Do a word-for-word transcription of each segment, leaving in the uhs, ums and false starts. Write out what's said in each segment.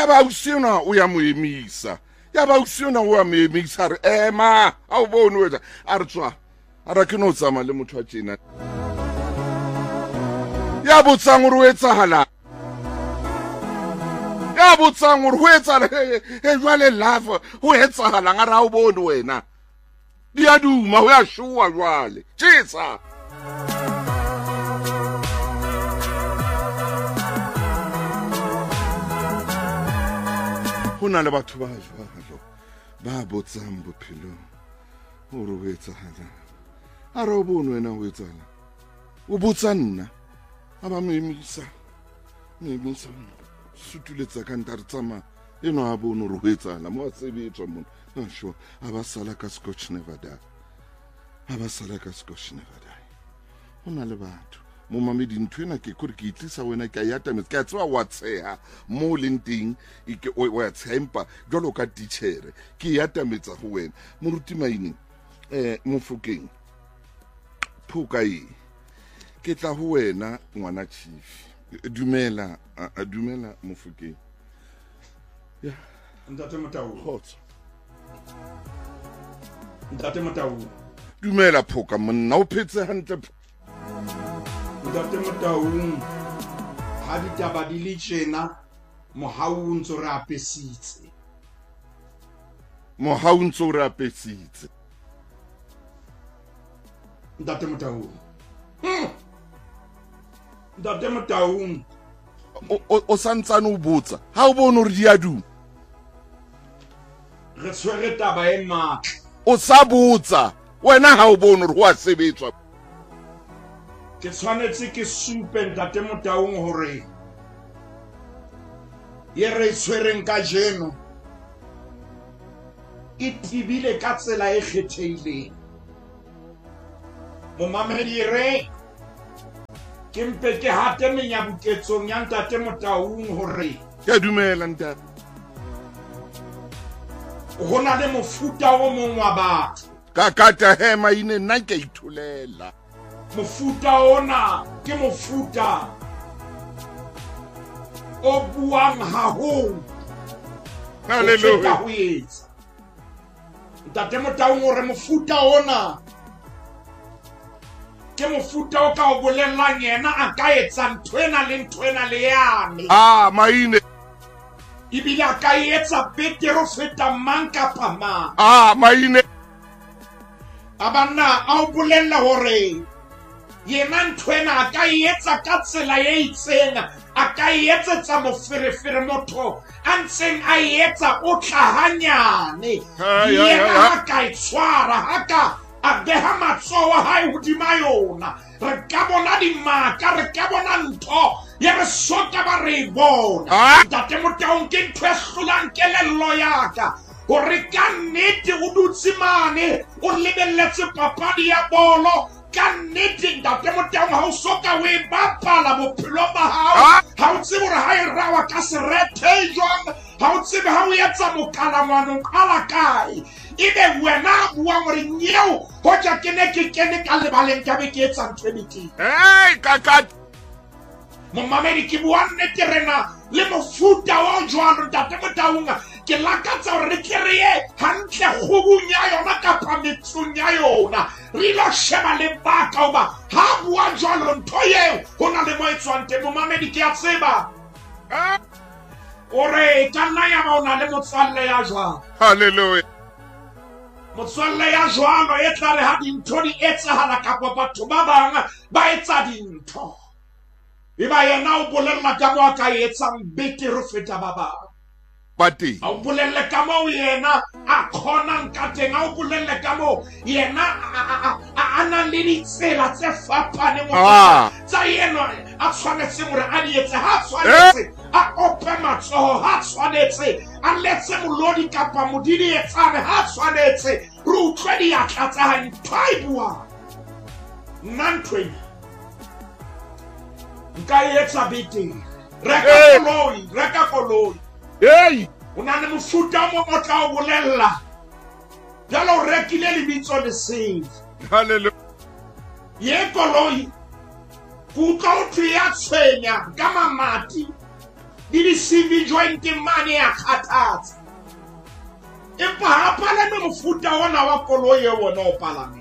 ba usiona o ya mo emisa ya ba usiona o ya mo emisa re ema a o bone wetsa a re tswa a ra ke no tsama le motho a tjena ya botsang o re o etsahala ya botsang o re ho etsahala e jwale love ho etsahala nga ra o bone wena di a duma ho ya shua jwale tshisa hona le batho ba jwalo ba botsang bophelo o re ho etsahala a ra o bone wena ho etsahala o botsa nna a ba mo emisa mo emisa sutuletsa ka nta re tsama eno a bone o re ho etsahala mo a tsebetswa mona no sure a ba sala ka scotch never die a ba sala ka scotch never die hona le batho mo mamedi ntwena ke kore ke itlisa wena ke ya tametsa ke a tswa wa tseha mo lenteng e ke o ya tsempa jalo ka teacher ke ya tametsa go wena moruti maini eh Mofokeng phukai ke tla ho wena ngwana chief dumela a dumela Mofokeng ya ntate Motau hot ntate Motau dumela phoka monna o phetse hantle ntate Motau ha ditaba di le tjena mohau ntso re apesitse mohau ntso re apesitse ntate Motau ntate Motau o santsane o botsa ha o bone re di a duma re tshwere taba e matla o sa botsa wena ha o bone re ho a sebetswa ke tshwanetse ke supe ntate Motau hore ye re tshwereng ka jeno e tibile ka tsela e kgethehileng momamedi re ke mpe ke hate menyabuketsong ya ntate Motau hore ke dumela ntate go na le mofuta o mongwe wa batho ka kata hema ine nna ke ithulela mofuta ona ke mofuta o buang haholo haleluya ho etsa ntate Motau hore mofuta ona ke mofuta o ka o bolellang yena a ka etsa nthwena le nthwena le yane ah maine ibile a ka etsa betere feta mang kapa mang ah maine abanna a o bolella hore yena nthwena a ka etsa ka tsela e itseng a ka etsetsa moferefere motho a ntseng a etsa o tlhahanyane yena ha ka itshwara ha ka a beha matsoho a hae hodima yona re ka bona dimaka re ka bona ntho ya re soka ba re bona ntate Motau ke ntho e hlolang kelello ya ka hore ka nnete o dutse mane o lebelletse papadi ya bolo ka nnete ntate Motau ha o soka o e bapala bophelo ba hao ha o tsebe hore ha e rawa ka serethe jwang ha o tsebe ha o etsa mokalangwanong ala kae ebe wena bua hore nyeo hoja ke ne ke kene ka lebaleng ka be ke etsa ntho e betere hey kaka momamedi ke bua nnete rena le mofuta wa jwalo ntate Motau ke lakatsa hore re kereye hantle kgubung ya yona kapa metsong ya yona re lo sheba le baka hoba ha bua jwalo ntho eo ho na le mo etswang teng momamedi ke a tseba ore ka nna ya ba o na le motswalle ya jwalo haleluya motswalle ya jwalo e tla re ha dintho di etsahala kapa batho ba bang ba etsa dintho eba yena o bolella ka mo a ka etsang betere feta ba bang bati a o bolelle ka mo yena a khonang ka teng a o bolelle ka mo yena a nang le ditsela tse fapaneng tsa yena a tshwanetse hore a di etse ha tshwanetse a ope matsoho ha tshwanetse a letse molodi kapa modidi etsane ha tshwanetse re utlwe diatla tsa hae ntho a e buang nna ntwena nka etsa betere reka koloi reka koloi hey o na le mofuta mo o tla o bolella jalo o rekile lebitso le save haleluya ye koloi kutla o thwe ya tshwenya ka mamati di di-C V joint mane ya kgathatsa empa ha palame mofuta ona wa koloi e wona o palame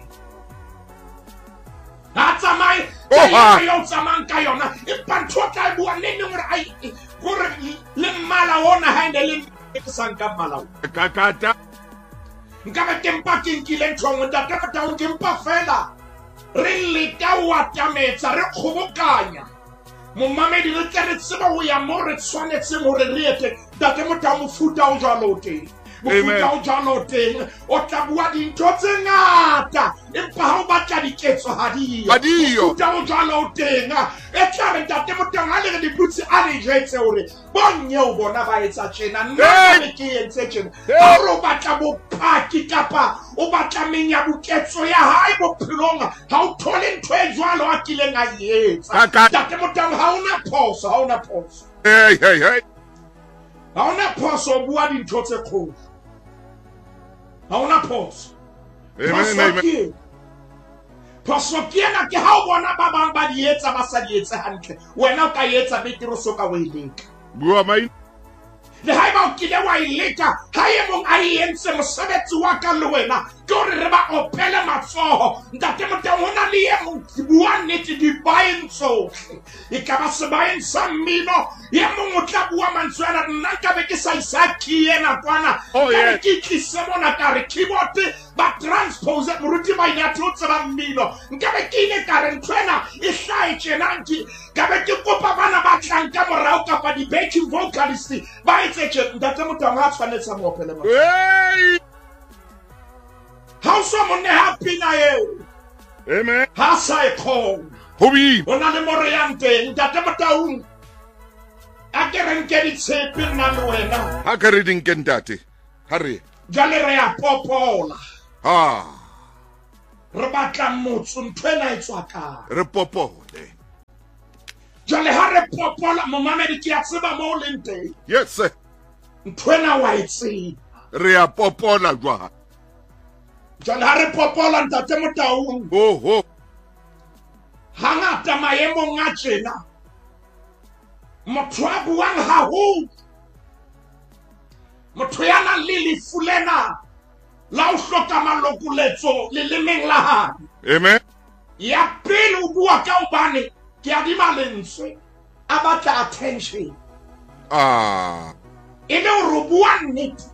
ha tsamai ka yo tsamang ka yona empa ntho tla bua nne ngore ai gore le mmala ona ha ene le ke sanka mmala ka kata nka ba tempa ke nkile ntho nda ka ta o tempa fela re le ka wa tametsa re khobokanya mo mamedi re tla re tseba ho ya mo re tshwanetse mo re riete da ke motho mo futa o jalo teng mo futa o jalo teng o tla bua dintho tse ngata empa ha o batla diketso ha dio Adio. futa o jalo teng e tla re da ke motho ha le di butsi a le jetse hore bonye o bona ba etsa tjena nna le ke etse tjena ha o batla bo phaki kapa o batla menya buketso ya hae bophelong ha o thole ntho e jwalo a kileng a etsa da ke motho ha ona phoso ha ona phoso hey hey hey ha ona phoso o bua dintho tse kgolo ha ona phoso amen amen phoso ke ena ke ha o bona ba bang ba di etsa ba sa di etse hantle wena o ka etsa betiro so ka o ileka bua mai le haeba o kile wa ileka ha e mong a entse mosebetsi wa ka le wena ke hore re ba opele matsoho ntate motho hona le e mong bua nnete di baeng tsohle e ka ba sebaeng sa mmino ye mong o tla bua mantswe ana nna ka be ke sa isa kiena kwana ka ke tlise mona ka re keyboard ba transpose moruti ba ina tlotse ba mmino nka be ke ile ka re ntwena e hlae tjena nki ka be ke kopa bana ba tlang ka morao kapa di backing vocalist ba etse tjena ntate motho ha tshwanetse mo opele matsoho hey how someone happy na ye amen ha sa e khona hobi ona le more ya nteng ntate motaung a ke re nke ditshepe nna le wena ha ka re dinke ntate ha re jale re ya popola ha re batla motho ntwena e tswa ka re popole jale ha re popola mo mamedi ke ya tseba mo le nteng yes sir ntwena wa itse re ya popola jwa jale ha re popola ntate motaung ho ho hangata maemong a tjena motho a buang haholo motho ya nang le lefu lena la o hloka malokoletso lelemeng la hae amen ya pele o bua ka hobane ke a dima lentswe a batla attention ah e le hore o bua nnete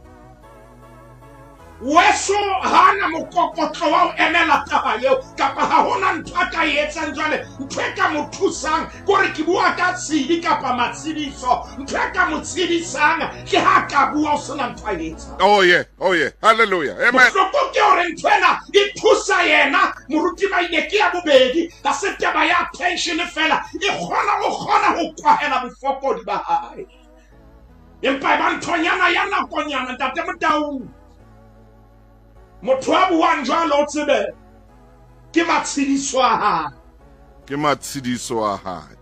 weso hana mokokotlo wa o emela taba eo kapa ha hona ntho a ka etsang jwale ntho e ka mo thusang gore ke bua ka tshedi kapa matshidiso ntho e ka mo tshedisang ke ha ka bua o sena ntho a etsa oh yeah oh yeah hallelujah amen mohloko ke hore ntho ena e thusa yena moruti ba ine ke ya bobedi ka se taba ya attention fela e kgona o kgona ho kwahela bofokodi ba hae empa ba nthonyana ya nakonyana ntate motaung motho a buang jwalo o tsebe ke matshidiso a hae ke matshidiso a hae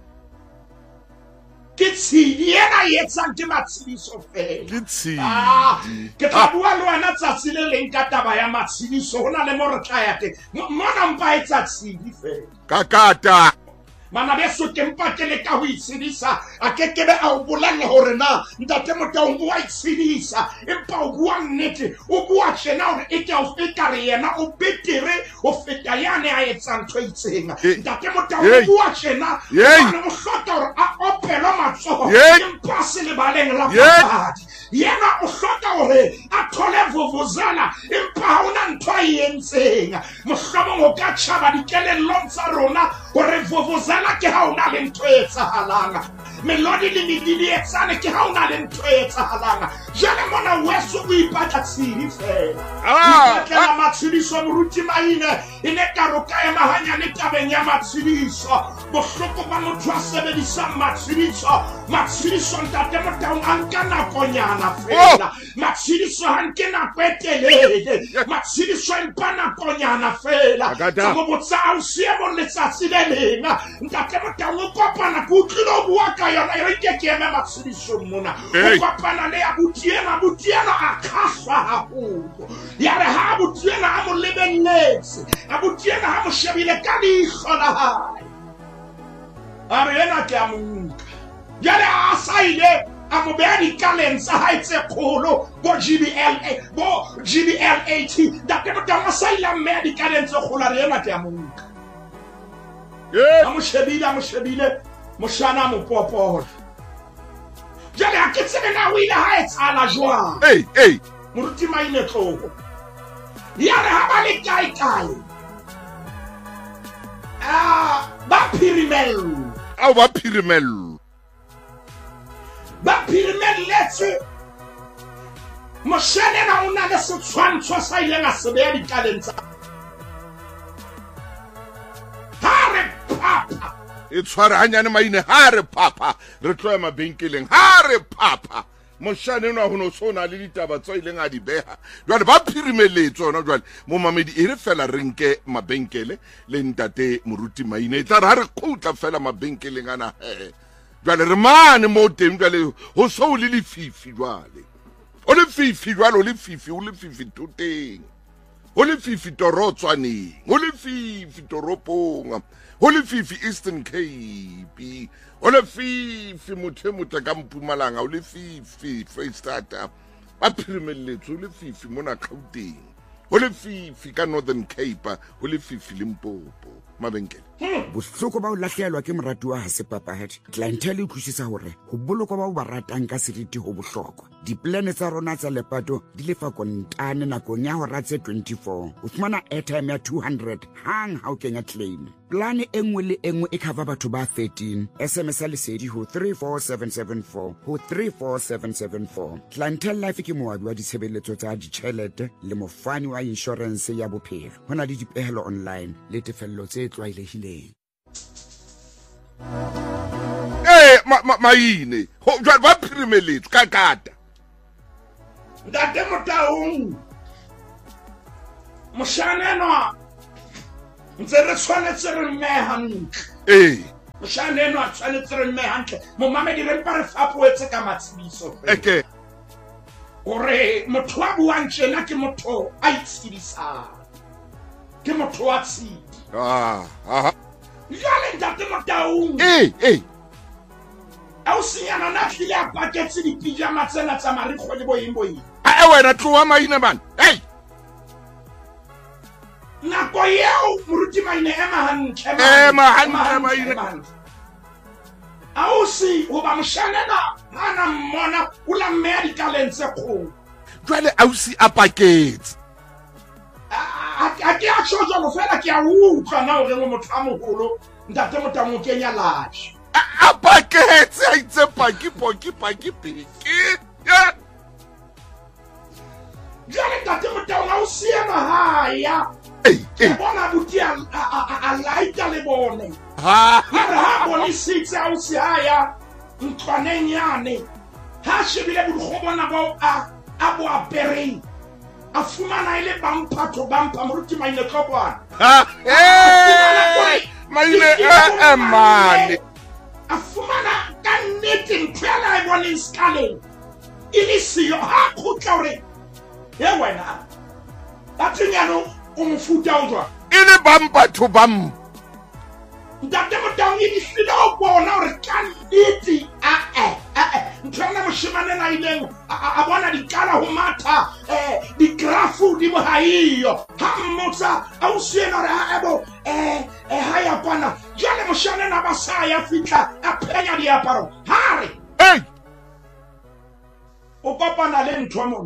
ke tshedi ena e etsang ke matshidiso fela ke Ah, tshedi ke tla bua le wena tsatsi le leng ka taba ya matshidiso ho na le mo re tla ya teng mona mpa etsa tshedi fela ka kata mana beso ke mpa ke le ka ho itshedisa a ke kebe a o bolella hore na ntate motaung o a itshedisa empa o bua nnete o bua tjena hore e ka o feta re yena o betere o feta yane a etsang ntho e itseng ntate motaung o bua tjena hobane o hloka hore a opele matsoho empa se lebaleng la papadi yena o hloka hore a thole vuvuzela empa ha ona ntho a e entseng mohlomong o ka tjhaba dikelellong tsa rona hore vuvuzela ke ha ona le ntho e etsahalang melodi le medidi e etsane ke ha ona le ntho e etsahalang jale mona weso o ipatla tshedi fela ipatlela matshidiso moruti maine e ne karoka e mahanyane tabeng ya matshidiso bohloko ba motho a sebedisang matshidiso matshidiso ntate motaung a nka nakonyana fela matshidiso ha nke nako e telele matshidiso empa nakonyana fela ka mo botsa a o siemong letsatsi le leng ntate motaung o kopana ke utlwile o bua ka yona e re ke ke eme matshidiso mona o kopana le abuti ena abuti ena a kgaswa haholo ya re ha abuti ena a mo lebelletse abuti ena ha mo shebile ka leihlo la hae a re ena ke a mo nka jale a saile a mo beha dikaleng tsa hae tse kgolo bo G B L A bo G B L A T ntate Motau a saile a mmeha dikaleng tse kgolo re ena ke a mo nka a mo shebile a mo shebile moshana mo popola jale a ke tsebe na o ile ha etsala jwang Hey, hey. moruti maine tlogo ya re ha ba le kae kae ah ba Phirimelo Ao ba Phirimelo. ba Phirimelletse moshane na una le setshwantsho sa ile nga se beha dikaleng tsa hare papa E tshware hanyane maine ha re papa re tloya mabenkeleng ha re papa moshane no ho no sona le ditaba tsa ile nga di beha jwale ba Phirimeletse ona jwale mo mamedi e re fela renke mabenkele le ntate moruti maine e tla re ha re khutla fela mabenkeleng ana he jwale re mane mo teng jwale ho so le lefifi jwale o le fifi jwale o le fifi o le fifi toteng o le fifi torotswaneng o le fifi toropong o le fifi Eastern Cape o le fifi motho motle ka Mpumalanga o le fifi Freestata ba Phirimelletse o le fifi mona Gauteng o le fifi ka Northern Cape o le fifi Limpopo mabenkele bohloko ba o lahlehelwa ke morati wa hase papahadi clientele e utlwisisa hore ho bolokwa ba o ba ratang ka seriti ho bohlokwa diplane tsa rona tsa lepato di lefa kontane nakong ya hora tse twenty-four o fumana airtime ya two hundred hang ha o kenya claim plane e nngwe le engwe e cover batho ba thirteen sms a lesedi ho three four seven seven four ho three four seven seven four clientele life ke moabi wa ditshebeletso tsa ditjhelete le mofani wa insurance ya bophelo hona le dipehelo online le tefello tse tlwaelehileng. eh maine ho jwale ba Phirimelletse ka kata ntate Motau moshane no ntse re tshwanetse re mmeha hantle eh moshane no a tshwanetse re mmeha hantle mo mamedi re mpa re fapoetse ka matsibiso eke hore motho wa buang tjena ke motho a itshidisang ke motho wa tshidi ah aha jale ntate Motau eh eh a o senyana na tlile a paketse dipijama tsena tsa marikgo le boyimboyi a wena tloa maine man hey nako yeo moruti maine ema hantle ema hantle maine a o si o ba moshanena hana mmona o la mmeha dikaleng tse kgolo jwale ausi a paketse a ke a tjho jwalo fela ke a utlwa na o re motho a moholo ntate Motau mo kenya lash a paketse a itse paki poki paki piki ya jale ntate Motau na o siema haya eh eh bona buti a a laita le bone ha mara ha bone sitse a o si haya ntwaneng yane ha shebile bodikgobona bo a a bo apere a fumana ile bampa to bampa moruti maine kopana ha eh maine eh mane a fumana ka nnete ntwela e bone skaleng ile siyo ha khutla hore ye wena batsinyano o mofuta o jwa ile bampa to bam ntate Motau e difila o bona hore ka nnete a eh eh ntwana moshimane na ileng a bona dikala ho matha eh digrafu di mohaiyo ha mmotsa a o siena re ha ebo eh eh ha ya kwana jale moshane na basa ya fitla a phenya diaparo hare hey o kopana le ntho mona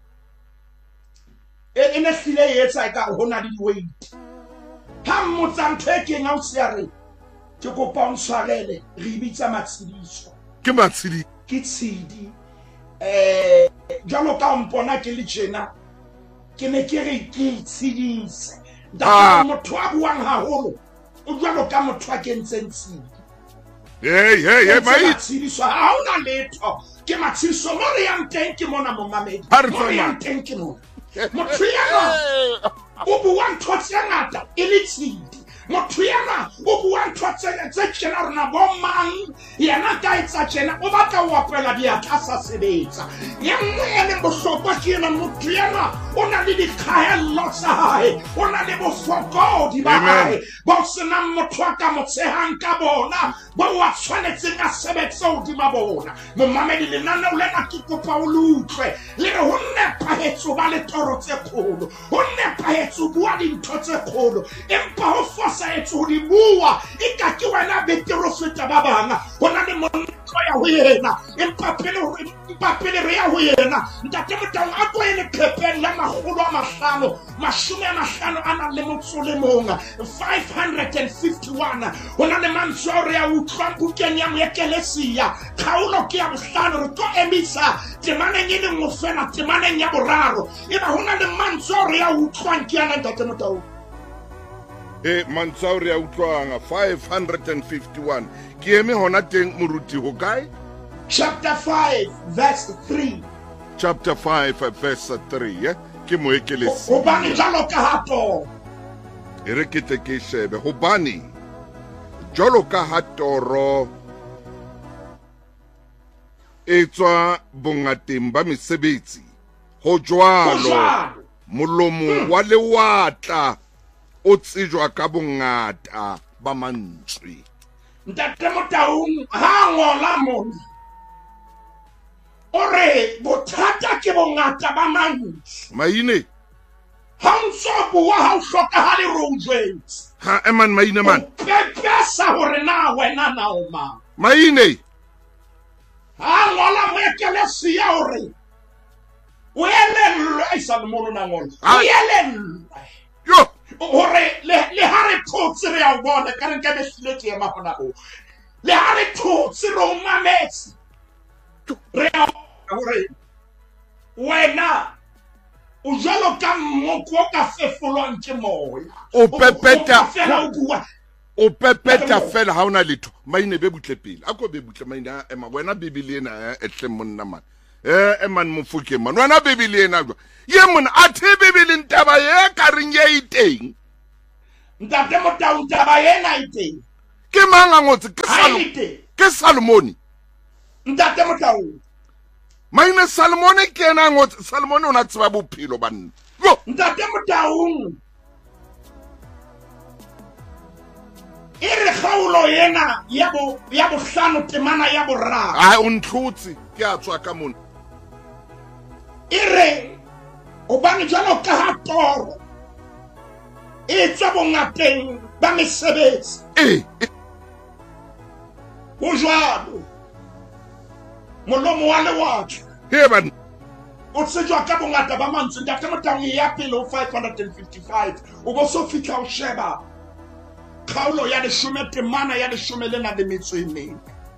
e ne hlile yetsa ka hona di weight ha mmotsa ntho e keng a o siare ke kopa o ntshwarele re ibitsa matsidiso ke matsidi ke tshidi eh jalo ka mpona ke le tjena ke ne ke re ke tshidise da motho a buang haholo o jalo ka motho a kentseng tshidi hey hey hey mai tshediso ha ona letho ke matshiso mo re yang teng ke mona mo mamedi mo re yang teng ke mona motho ya no o buang thotse ngata e le tshidi motho yana o bua ntho tse tjena rona bo mang yena ka etsa tjena o batla o apela diatla sa sebetsa ye nngwe e leng bohlokwa ke yena motho yana o na le dikgaello tsa hae o na le bofokodi ba hae bo senang motho a ka mo tshehang ka bona bo wa tshwanetseng a sebetse hodima bona momamedi lenaneo lena ke kopa o le utlwe le re ho nepahetso ba le toro tse kgolo ho nepahetso bua dintho tse kgolo empa ho fosahetso ho di bua e ka ke wena betere ho feta ba bang ho na le monto ya ho yena empa pele empa pele re ya ho yena ntate Motaung a tlo ene khepeng la makgolo a mahlano mashome a mahlano a nang le motso le mong five hundred fifty-one ho na le mantswe a re ya utlwa bukeng ya moekelesia kgaolo ke ya bohlano re tlo emisa temaneng e le nngwe fela temaneng ya boraro eba ho na le mantswe a re ya utlwang ke yana ntate Motaung e mantswe a re ya utlwang five hundred fifty-one ke eme hona teng moruti ho kae chapter five verse three chapter five verse three eh ke moekelesi hobane jalo ka hato e re ke tle ke shebe hobane jalo ka hatoro e tswa bongateng ba mesebetsi ho jwalo molomo wa lewatla o tsejwa ka bongata ba mantswe ntate Motaung ha ngola mona ore bothata ke bongata ba mantswe maine ha ntso bua ha o hlokahale rojwetse ha eman maine man pepesa hore na wena na o ma maine ha ngola moekelesi ya hore o elellwe a isa mono na ngola o elellwe yo hore le le ha re thotse re ya bona ka re ka behlile ke ema hona o le ha re thotse re o mametse re ya hore wena o jalo ka mmoko ka fefolwang ke moya o pepeta fela o bua o pepeta fela ha ona letho maine be butle pele a ko be butle maine a ema wena bibili ena e hle monna man eh eman mofuke man wena bibili ena ye mona a the bibili ntaba ye ka reng ye iteng ntate Motaung taba yena iteng ke manga ngotse ke Salomon ke Salomon ntate Motaung maine Salomon ke ena ngotse Salomon o na tseba bophelo banna yo ntate Motaung ere kgaolo yena ya bo ya bohlano temana ya boraro a o ntlotse ke a tswa ka mona ere o bane jalo ka ha toro e tswa bongateng ba mesebetsi eh ho jwalo molomo wa lewatla he ban o tsejwa ka bongata ba mantswe ntate Motaung ya pele o five hundred fifty-five o bo so fitla o sheba kgaolo ya leshome temana ya leshome lena le metso e meng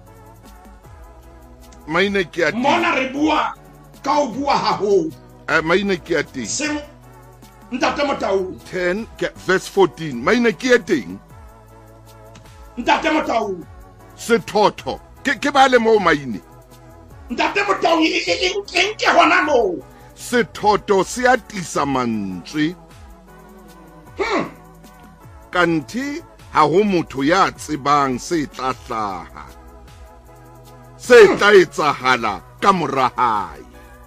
maine ke a mona re bua ka o bua haholo eh maine ke a teng seng ntate Motaung ten ke verse fourteen maine ke a teng ntate Motaung sethotho ke ke ba le mo maine ntate Motaung e nke hona mo sethotho se atisa mantswe hm kanthi ha ho motho ya tsebang se tla hlaha se tla etsahala ka mora hae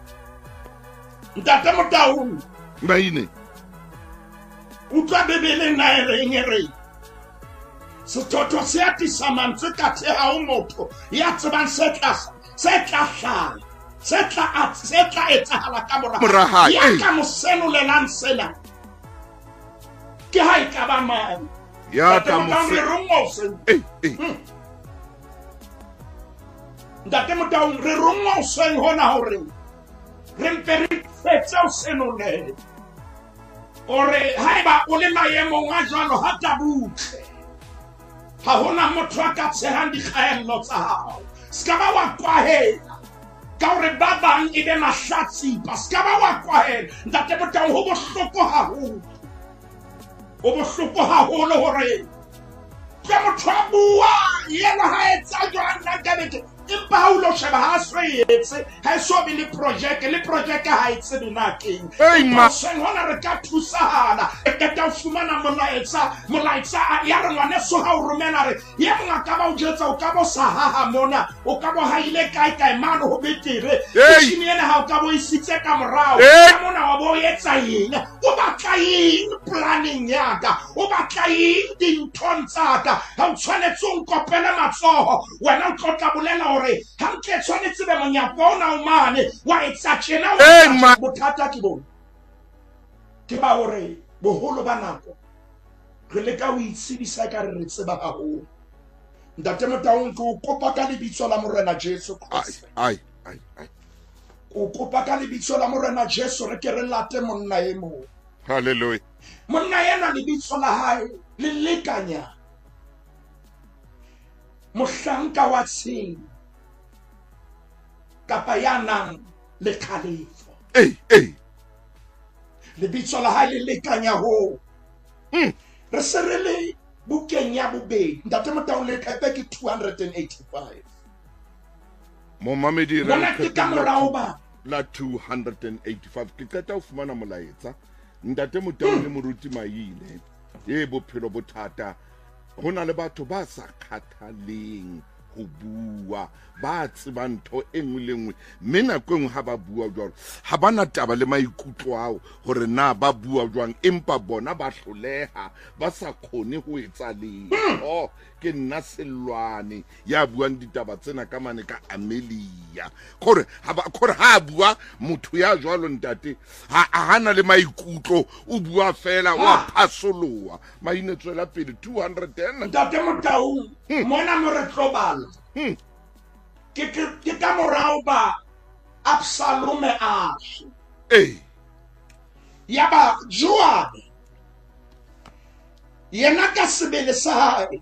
ntate Motaung maine utlwa bebele na e reng e re sethotho se atisa mantswe ka theha o motho ya tsebang se tla se tla hlaha se tla se tla etsahala ka mora hae ya ka mosenolelang sena ke ha e ka ba mang ya ka mose eh eh ntate Motaung re rongo seng hona hore re mpe re fetse o senolele ore haeba o le maemong a jwalo ha tabutle ha hona motho a ka tshehang dikgaello tsa hao ska ba wa kwahela ka hore ba bang e be mahlatsipa ska ba wa kwahela ntate Motaung ho bohloko haholo o bohloko haholo hore ke motho a bua yena ha etsa jwana ka beke empa ha o lo sheba ha so etse ha so be le project le project ha etse dinakeng sen hona re ka thusana e ka ta fumana molaetsa molaetsa ya re ngwane so ha o romela re ye mga ka ba o jetsa o ka bo sa ha ha mona o ka bo ha ile kae kae mano ho betere shini ena ha o ka bo isitse ka morao ka mona wa bo etsa eng o ba kaeng planning yaka o ba kaeng dinthong tsaka ha o tshwanetse o nkopele matsoho wena o tlotla bolela hore ha nke tshwanetse be monyako ona o mane wa etsa tjena o bothata ke bona ke ba hore boholo ba nako re leka o itshebisa ka re re tseba haholo ntate Motaung ke o kopa ka lebitso la morena Jesu Christ ai ai ai o kopa ka lebitso la morena Jesu re ke re late monna e mo hallelujah monna yena lebitso la hae le lekanya mohlanka wa tshenyo kapa ya nang le khalefo ei ei lebitso la hae le lekanya ho mm re se re le bukeng ya bobedi ntate Motaung le kape ke two hundred eighty-five mo mamedi re bona ke ka morao ba la two hundred eighty-five ke qeta o fumana molaetsa ntate Motaung le moruti maile e bophelo bothata hona le batho ba sa khathaleng ho bua ba tseba ntho e nngwe le nngwe mme nako e nngwe ha ba bua jwalo ha bana taba le maikutlo ao hore na ba bua jwang empa bona ba hloleha ba sa khone ho etsa letho ke nna Selwane ya buang ditaba tsena ka mane ka Amelia gore ha ba gore ha bua motho ya jwalo ntate ha hana le maikutlo o bua fela wa phasoloa maine tswela pele two hundred ntate Motaung mona mo re tlobala ke ke ka morao ba Absalome ash eh yaba Joab yena ka sebele sa hae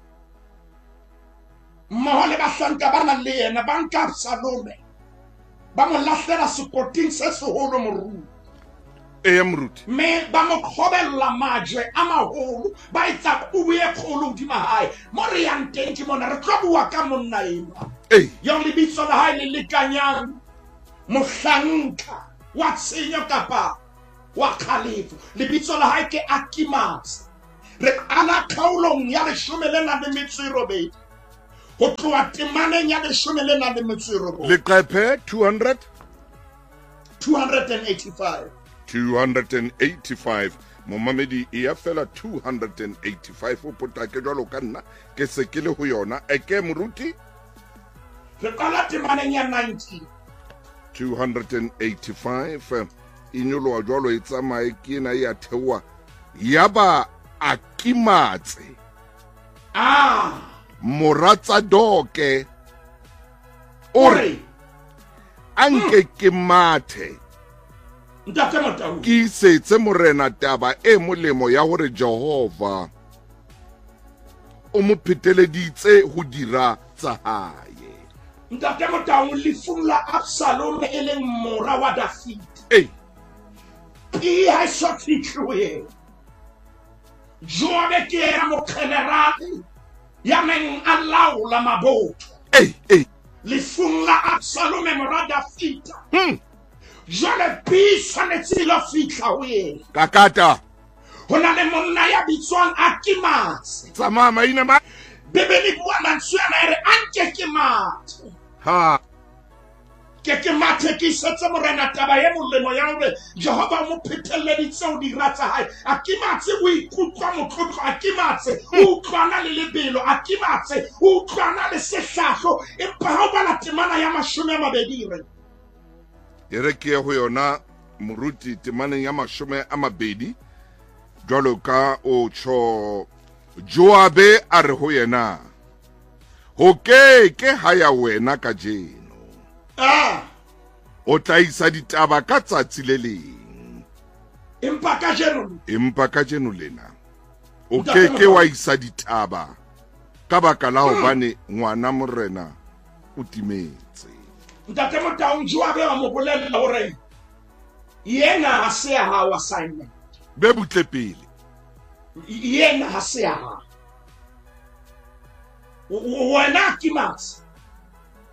mahole ba hlanka bana le yena ba nka Absalome ba mo lahlela sekoting se seholo moruti e moruti me ba mo khobella majwe a maholo ba etsa o buye kholo di mahae mo re yang teng ke mona re tlo bua ka monna ena eh yo lebitso la hae le lekanyang mohlanka wa tshenyo kapa wa khalefo lebitso la hae ke Akimas re ana khaulong ya leshome le nang le metso e robedi ho tloha temaneng ya leshome le nang le metso e robedi le qephe two hundred two hundred eighty-five two hundred eighty-five momamedi e ya fela two hundred eighty-five o potake jwalo ka nna ke se ke le ho yona e ke moruti re qala temaneng ya ninety two hundred eighty-five inyolo wa jwalo e tsamae ke ena ya thewa yaba Akimatse ah moratsa doke ore anke ke mathe ntate Motaung ki setse morena taba e molemo ya hore Jehova o mo pheteleditse ho dira tsa hae ntate Motaung le fula Absalome e leng mora wa David eh e ha so fitlwe Joab ke era mo generale ya men Allah la maboto eh eh le fula Absalome mora David hmm je le pisse en est-il la fitla oui kakata hona le monna ya bitswang Akimas tsama maina ma bebele bua mantswana ere anke ke mat ha ke ke mathe ke setse morena taba ye molemo ya hore Jehova mo pheteleditse o di ratsa hae Akimatse o ikutlwa motlotlo Akimatse o utlwana le lebelo Akimatse o utlwana le sehlahlo empa ha o bala temana ya mashome a mabedi re ere ke ho yona moruti temaneng ya mashome a mabedi jwalo ka o tsho Joabe a re ho yena ho ke ke ha ya wena ka jeno ah o tlaisa ditaba ka tsatsi le leng empa ka jeno empa ka jeno lena o ke ke wa isa ditaba ka baka la hobane ngwana morena o timetse ntate Motaung Joabe wa mo bolella hore yena ha se ha wa assignment be butle pele yena ha se ha wena Akimas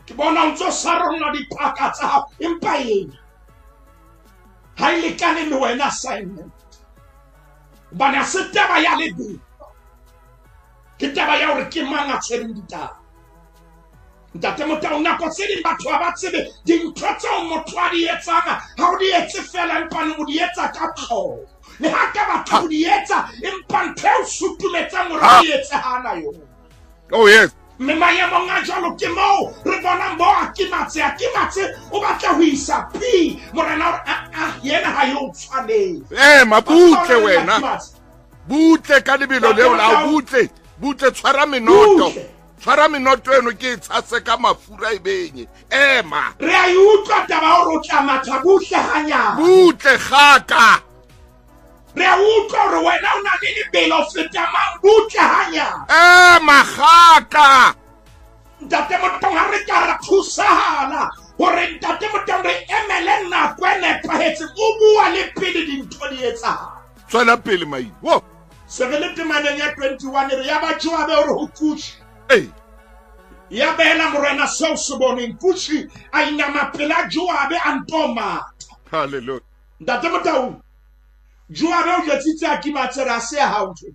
ke bona ntse sarona dipaka tsa hao empa ena ha ile kane le wena assignment bana se taba ya lebelo ke taba ya hore ke mang a tshwereng ditaba ntate Motau nako tse ding batho ba tsebe dintho tseo motho a di etsang ha o di etse fela empa o di etsa ka tlhogo le ha ka batho o di etsa empa ntho e o sutumetsang hore o di etse hana yona. Oh yes. Me maemo nga jalo ke mo re bona mo a kimatse a kimatse o batla ho isa pi morena a a yena ha yo tshwane eh mabutle wena butle ka lebelo leo la butle butle tshwara menoto tshwara menoto eno ke tshase ka mafura ibenye ema re a utlwa taba o rotla matha butle hanya butle gaka re a utlwa hore wena o na le lebelo feta mang butle hanya ema gaka ntate Motau ha re ka ra thusahala hore ntate Motau re emele nna kwene phahetse o bua le pele dintho di etsa tswela pele mai wo sevelete maneng ya twenty-one re ya ba Joabe hore ho kushi eh ya bela morena so so boneng kushi a ina mapela Joabe antoma hallelujah ntate Motau Joabe o jetsitse a kimatse ra se ha ntwe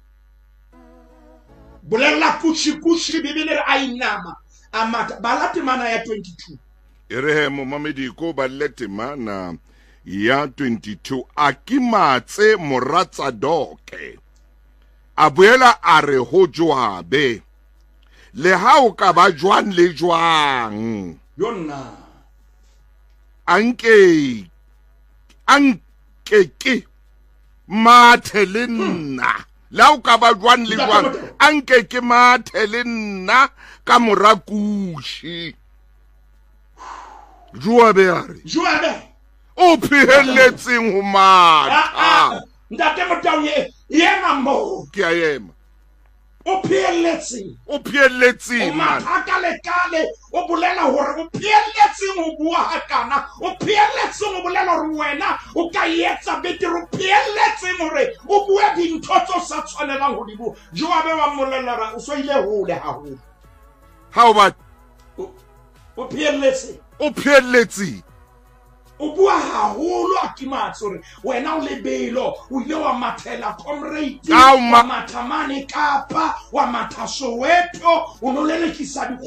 bolella kushi kushi bibele re a inama amata balate mana ya twenty-two ere mo mamedi ko balete mana ya twenty-two akimatse moratsa doke a boela a re ho Joabe le ha o ka ba jwang le jwang yonna anke anke ke mathelena la o ka ba jwang le jwang anke ke mathelena ka morakushi Joabe a re Joabe o phehelletseng ho matha ntate Motau ye yena mo ke a ema o phehelletseng o phehelletseng man matha ka le kale o bolela hore o phehelletseng ho bua hakana o phehelletseng o bolela hore wena o ka etsa betere o phehelletseng hore o bua dintho tse sa tshwanelang ho di bua Joabe wa molela ra o so ile hole haholo ha o ba o phehelletseng o phehelletseng o bua haholo a kimatse hore wena o lebelo o ile wa mathela comrade wa mathamane Kapa wa matha Soweto o no lelekisa